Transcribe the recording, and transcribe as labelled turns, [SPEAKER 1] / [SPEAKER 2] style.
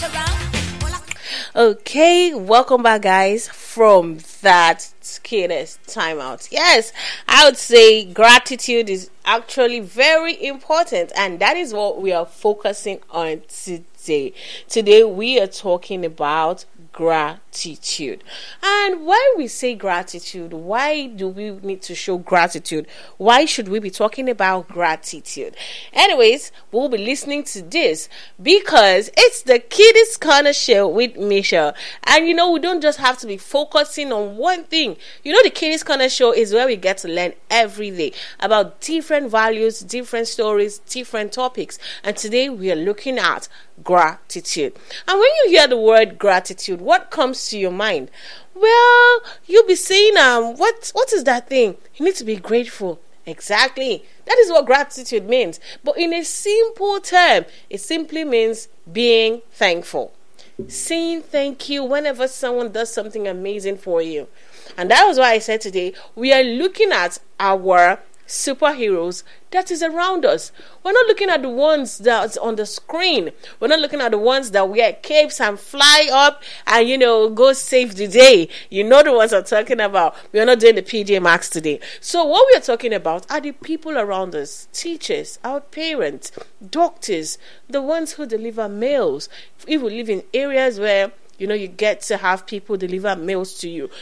[SPEAKER 1] Okay, welcome back, guys, from that careless timeout. Yes, I would say gratitude is actually very important, and that is what we are focusing on today. Today, we are talking about gratitude. And when we say gratitude, why do we need to show gratitude? Why should we be talking about gratitude? Anyways, we'll be listening to this because it's the Kiddies Corner Show with Misha. And we don't just have to be focusing on one thing. The Kiddies Corner Show is where we get to learn every day about different values, different stories, different topics. And today we are looking at gratitude. And when you hear the word gratitude, what comes to your mind? Well, you'll be saying, what is that thing? You need to be grateful. Exactly. That is what gratitude means. But in a simple term, it simply means being thankful. Saying thank you whenever someone does something amazing for you. And that was why I said today, we are looking at our superheroes that is around us. We're not looking at the ones that's on the screen. We're not looking at the ones that wear capes and fly up and go save the day. The ones I'm talking about. We're not doing the PJ Maxx today. So what we are talking about are the people around us. Teachers, our parents, doctors, the ones who deliver meals. If we live in areas where you get to have people deliver meals to you.